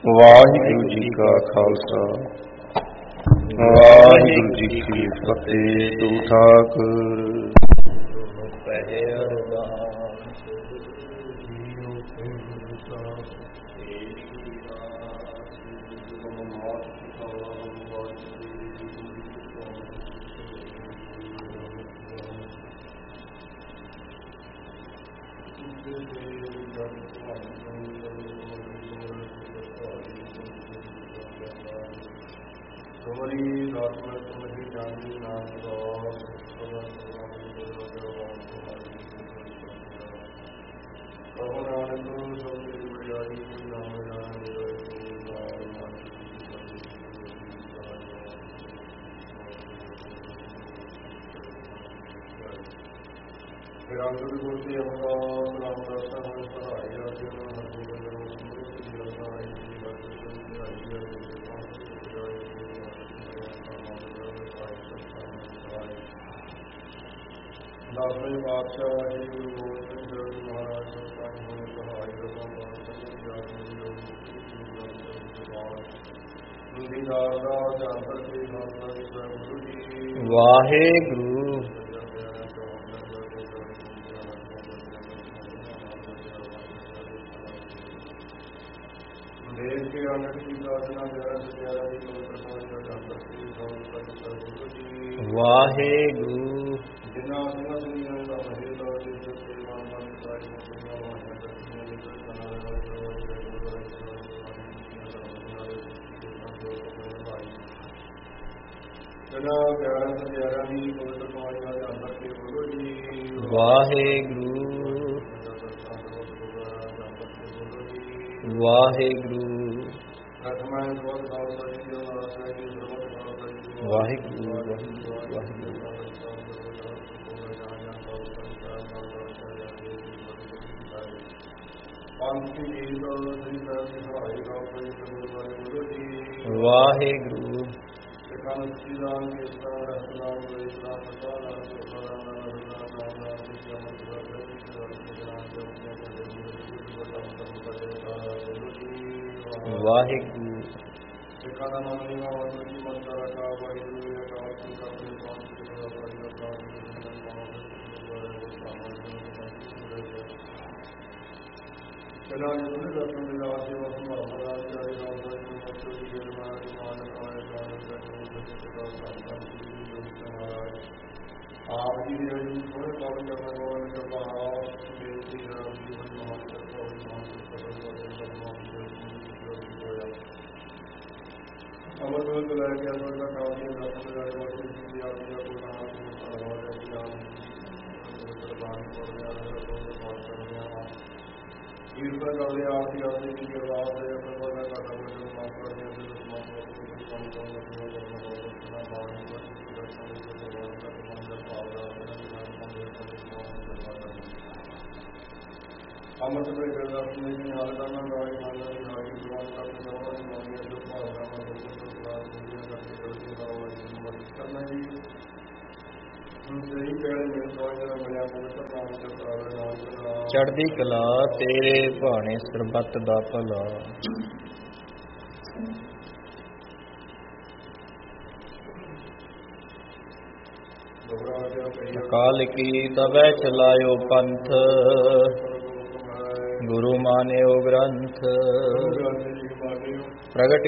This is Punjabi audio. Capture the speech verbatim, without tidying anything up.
ਵਾਹਿਗੁਰੂ ਜੀ ਕਾ ਖਾਲਸਾ ਵਾਹਿਗੁਰੂ ਜੀ ਕੀ ਫਤਿਹ। ਤੂੰ ਠਾਕੁਰ ਪਹਿ ਅਰਦਾਸ Somebody got my somebody candy not all ਦਸਵੇਂ ਪਾਤਸ਼ਾਹ ਜੀ ਗੁਰੂ ਗੋਬਿੰਦ ਸਿੰਘ ਜੀ ਮਹਾਰਾਜ ਸਾਹਿਬ ਹੋਏ ਸਹਾਈ ਰਸਾਂ ਨੀਂਦਾਰ ਦਾ ਜਾਨਤਰ ਕੀ ਖਾਲਸਾ ਜੀ ਗੁਰੂ ਜੀ। ਵਾਹਿਗੁਰੂ ਦੇਖ ਕੇ ਆਨੰਦ ਦੀ ਸਾਧਨਾ ਪਿਆਰਾ ਪਿਆਰਾ ਦੀ ਪਵਿੱਤਰ ਪਾਣੀ ਦਾ ਜਾਨਤਰ ਕੀ ਖਾਲਸਾ ਜੀ ਗੁਰੂ ਜੀ। ਵਾਹਿਗੁਰੂ ਜਿਨ੍ਹਾਂ ਸਿੰਘਾਂ ਸਿੰਘਾਂ ਦਾ ਮਹੇ ਲੋ ਜੀ ਸੱਚੇ ਮਾਨ ਮਾਨ ਸਾਹਿਬ ਮੁਕਤੀਆਂ ਵਾਹਿਆ ਦਰਸ਼ਨਾਂ ਦੇ ਦਰਸ਼ਨਾਂ ਦੇ ਜਿਨ੍ਹਾਂ ਪਿਆਰਾਂ ਤੇ ਪਿਆਰਾਂ ਦੀ ਪਵਿੱਤਰ ਪਾਣੀ ਦਾ ਜਾਨਤਰ ਕੀ ਬੋਲੋ ਜੀ। ਵਾਹਿਗੁਰੂ ਵਾਹਿਗੁਰੂ ਰਖਮਾਂ ਬਹੁਤ ਖਾਲਸਾ ਜੀ ਜੋ ਆਸਰਾ ਜੀ ਸਰਬਤ ਖਾਲਸਾ ਜੀ ਵਾਹਿਗੁਰੂ ਵਾਹਿਗੁਰੂ ਵਾਹਿਗੁਰੂ ਪੰਥੀ ਜੀ ਤੋਂ ਸ੍ਰੀ ਸਾਹਿਬ ਦੀ ਸਹਾਈ ਖਾਲਸਾ ਜੀ ਗੁਰਦੁਆਰੇ ਬੋਲੋ ਜੀ। ਵਾਹਿਗੁਰੂ ਸਿੱਖਾਂ ਨੂੰ ਸਿੱਧਾਂ ਕੇ ਇਸਲਾਮ ਰਹਿਤਨਾਮ ਦੇ ਇਸਲਾਮ ਦਾ ਨਾਮ ਸੁਖਾਰਾ ਨਾਮ ਦਾ ਨਾਮ ਦਾ ਸਿੱਖਿਆ ਮਤਲਬ ਹੈ ਕਿ ਸਰਬਤ ਦੇ ਨਾਮ ਦੇ ਉੱਤੇ ਸਾਡੇ ਗੁਰੂ ਦਾ ਨਾਮ ਕਰਦੇ ਸਾਰਾ ਬੋਲੋ ਜੀ। ਵਾਹਿਗੁਰੂ ਸਿੱਖਾਂ ਦਾ ਨਾਮ ਨਹੀਂ ਆਉਂਦਾ ਜੀ ਮੰਤਰ ਰਖਾ ਵਾਹਿਗੁਰੂ ਦੇ ਅਕਾਲ ਪੁਰਖ ਆਪਣੇ ਪਾਸ ਦੇ ਦਾ ਪਰਿਵਾਰ ਦਾ ਚਲਾ ਜੀ ਦੇ ਦਰਸ਼ਨ ਦੇ ਨਾਲ ਸੇਵਾ ਸੰਭਾਲ ਦਾ ਚਾਰੇ ਦਾ ਵਾਹਿਗੁਰੂ ਜੀ ਦੇ ਨਾਮ ਦੇ ਮਾਨ ਕਾਇ ਕਾਇ ਕਰੇ ਸਤਿ ਦਾ ਸੰਤਾਨ ਜੀ ਜੋ ਮਹਾਰਾਜ ਆਪ ਜੀ ਦੇ ਜੀ ਥੋੜੇ ਪਾਵਨ ਕਰਨ ਵਾਲੇ ਕਿਰਪਾ ਬੇਨਤੀ ਰਾਮ ਜੀ ਦੇ ਮਹਾਨ ਕਰਤਾ ਹੋਈ ਮਾਨ ਕਰਤਾ ਹੋਈ ਸਤਿਨਾਮ ਜੀ ਹੋਇਆ ਅਮਰ ਨੂੰ ਲੈ ਕੇ ਅਮਰ ਦਾ ਕਾਲ ਦੀ ਦਰਸ਼ਨ ਦੇ ਵਾਸਤੇ ਜੀ ਆਪ ਜੀ ਦਾ ਕੋਈ ਨਾਮ ਧੰਨਵਾਦ ਹੈ ਜੀ ਆਪ ਜੀ ਪ੍ਰਦਾਨ ਕਰ ਰਿਹਾ ਹੈ ਬਹੁਤ ਬਹੁਤ ਧੰਨਵਾਦ ਕੀਰਤਨ ਕਰਦੇ ਆਰਤੀ ਕਰਦੇ ਜੀ ਅਰਦਾਸ ਹੈ ਆਪਣੇ ਕੋਲ ਦਾ ਘਾਟਾ ਬੋਲ ਮਾਫ ਕਰ ਦਿਓ ਜੀ ਮਾਫ ਕਰ ਦਿਓ ਜੀ ਕੰਮ ਤੋਂ ਮਤਲਬ ਕਰਨਾ ਬਹੁਤ ਨਾ ਬਾਣੀ ਵਿੱਚ ਦਰਸ਼ਨ ਦੇ ਭਗਵਾਨ ਦਾ ਮੰਦਰ ਭਾਵਨਾ ਨਾਮ ਮੰਦਰ ਦਾ ਅਮਰ ਦੇ ਦਰਸ਼ਨ ਦੇ ਨਾਲ ਕਰਨਾ ਰਾਜ ਮਾਨਾ ਦੀ ਹਾਜ਼ਰੀ ਪ੍ਰਵਾਨ ਕਰਨ ਦਾ ਵਾਰ ਮੰਗਿਆ ਜੋ ਭਾਵਨਾ ਮੰਦਰ ਤੋਂ ਪ੍ਰਾਪਤ ਹੋਈਆਂ ਕਰਕੇ ਕਰਦੇ ਦਾ ਵਾਰ ਮਦਦ ਕਰਨਾ ਜੀ। ਸਹੀ ਕਹਿਣੇ ਮੇਰੇ ਸਵਾਲ ਦਾ ਮਿਲਿਆ ਪਵਿੱਤਰ ਨਾਮ ਜਪਦਾ ਨਾਮ ਚੜ੍ਹਦੀ ਕਲਾ ਤੇਰੇ ਭਾਣੇ ਸਰਬੱਤ ਦਾ ਭਲਾ। ਅਕਾਲ ਕੀ ਤਵੈ ਚਲਾਇਓ ਪੰਥ ਗੁਰੂ ਮਾਨਿਓ ਗ੍ਰੰਥ ਪ੍ਰਗਟ